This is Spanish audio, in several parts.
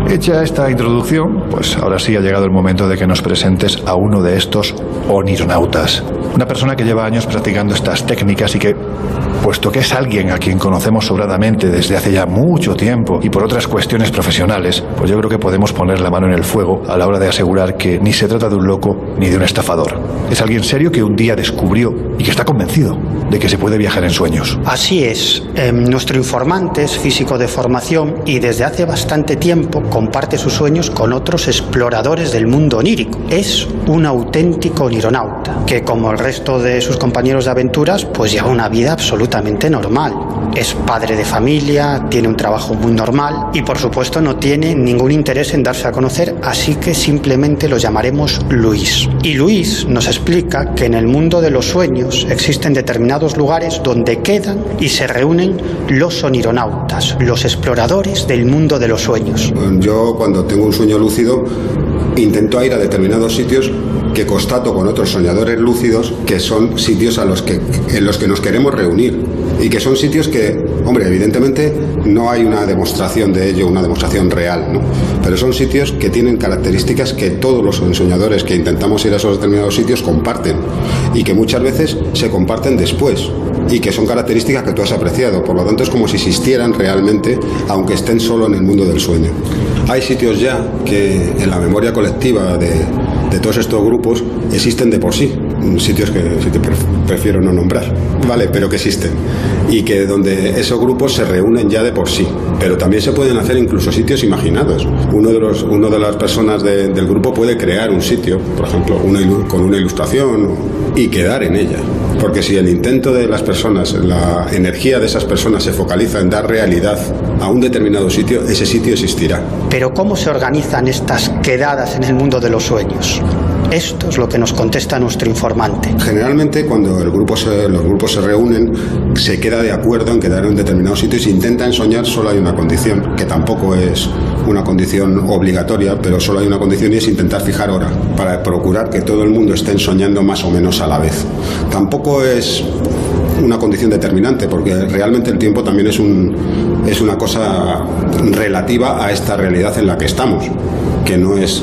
Hecha esta introducción, pues ahora sí ha llegado el momento de que nos presentes a uno de estos onironautas. Una persona que lleva años practicando estas técnicas y que, puesto que es alguien a quien conocemos sobradamente desde hace ya mucho tiempo y por otras cuestiones profesionales, pues yo creo que podemos poner la mano en el fuego a la hora de asegurar que ni se trata de un loco ni de un estafador. Es alguien serio que un día descubrió y que está convencido de que se puede viajar en sueños. Así es. Nuestro informante es físico de formación y desde hace bastante tiempo comparte sus sueños con otros exploradores del mundo onírico. Es un auténtico onironauta que, como el resto de sus compañeros de aventuras, pues lleva una vida absolutamente normal. Es padre de familia, tiene un trabajo muy normal y por supuesto no tiene ningún interés en darse a conocer, así que simplemente lo llamaremos Luis. Y Luis nos explica que en el mundo de los sueños existen determinados lugares donde quedan y se reúnen los onironautas, los exploradores del mundo de los sueños. Yo, cuando tengo un sueño lúcido, intento ir a determinados sitios que constato con otros soñadores lúcidos que son sitios en los que nos queremos reunir y que son sitios que, hombre, evidentemente no hay una demostración de ello, una demostración real, ¿no? Pero son sitios que tienen características que todos los soñadores que intentamos ir a esos determinados sitios comparten y que muchas veces se comparten después y que son características que tú has apreciado. Por lo tanto, es como si existieran realmente, aunque estén solo en el mundo del sueño. Hay sitios ya que en la memoria colectiva de todos estos grupos existen de por sí, sitios que prefiero no nombrar, vale, pero que existen y que donde esos grupos se reúnen ya de por sí, pero también se pueden hacer incluso sitios imaginados. Uno de las personas del grupo puede crear un sitio, por ejemplo, con una ilustración y quedar en ella, porque si el intento de las personas, la energía de esas personas se focaliza en dar realidad a un determinado sitio, ese sitio existirá. Pero ¿cómo se organizan estas quedadas en el mundo de los sueños? Esto es lo que nos contesta nuestro informante. Generalmente, cuando los grupos se reúnen, se queda de acuerdo en quedar en un determinado sitio y se intenta ensoñar. Solo hay una condición, que tampoco es una condición obligatoria, pero solo hay una condición y es intentar fijar hora, para procurar que todo el mundo esté ensoñando más o menos a la vez. Tampoco es una condición determinante, porque realmente el tiempo también es una cosa relativa a esta realidad en la que estamos, que no es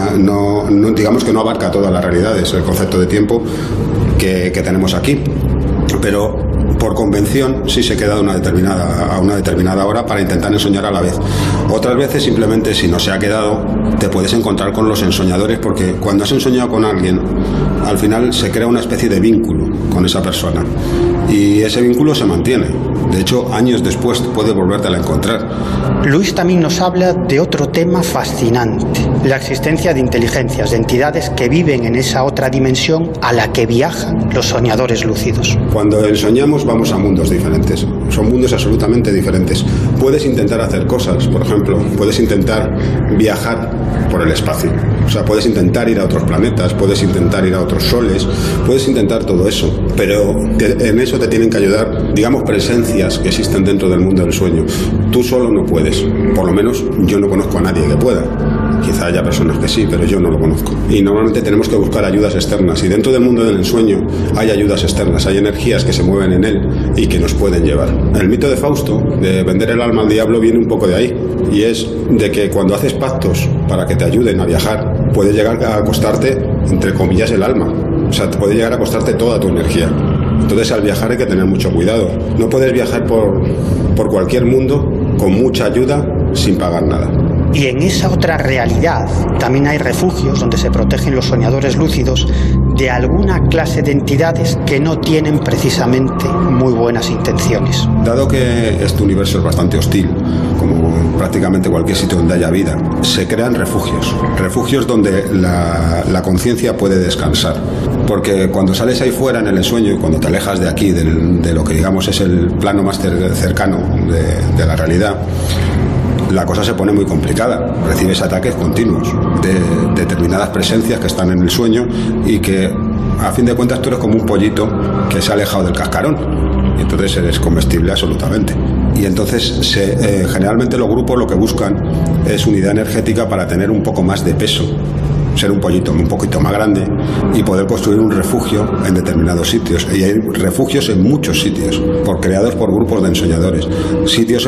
digamos que no abarca todas las realidades, el concepto de tiempo que tenemos aquí, pero por convención sí se queda a una determinada hora para intentar ensoñar a la vez. Otras veces simplemente, si no se ha quedado, te puedes encontrar con los ensoñadores, porque cuando has ensoñado con alguien, al final se crea una especie de vínculo con esa persona y ese vínculo se mantiene. De hecho, años después puedes volvértela a encontrar. Luis también nos habla de otro tema fascinante: la existencia de inteligencias, de entidades que viven en esa otra dimensión a la que viajan los soñadores lúcidos. Cuando ensoñamos vamos a mundos diferentes, son mundos absolutamente diferentes. Puedes intentar hacer cosas, por ejemplo, puedes intentar viajar por el espacio, o sea, puedes intentar ir a otros planetas, puedes intentar ir a otros soles, puedes intentar todo eso, pero en eso te tienen que ayudar, digamos, presencias que existen dentro del mundo del sueño. Tú solo no puedes, por lo menos yo no conozco a nadie que pueda. Quizá haya personas que sí, pero yo no lo conozco. Y normalmente tenemos que buscar ayudas externas. Y dentro del mundo del ensueño hay ayudas externas, hay energías que se mueven en él y que nos pueden llevar. El mito de Fausto, de vender el alma al diablo, viene un poco de ahí. Y es de que cuando haces pactos para que te ayuden a viajar, puede llegar a costarte, entre comillas, el alma. O sea, puede llegar a costarte toda tu energía. Entonces, al viajar hay que tener mucho cuidado. No puedes viajar por cualquier mundo con mucha ayuda sin pagar nada. Y en esa otra realidad también hay refugios donde se protegen los soñadores lúcidos de alguna clase de entidades que no tienen precisamente muy buenas intenciones. Dado que este universo es bastante hostil, como prácticamente cualquier sitio donde haya vida, se crean refugios donde la conciencia puede descansar. Porque cuando sales ahí fuera en el ensueño y cuando te alejas de aquí, de lo que digamos es el plano más cercano de la realidad, la cosa se pone muy complicada. Recibes ataques continuos de determinadas presencias que están en el sueño y que, a fin de cuentas, tú eres como un pollito que se ha alejado del cascarón y entonces eres comestible absolutamente. Y entonces generalmente los grupos lo que buscan es unidad energética para tener un poco más de peso, ser un pollito un poquito más grande y poder construir un refugio en determinados sitios. Y hay refugios en muchos sitios, creados por grupos de ensoñadores, sitios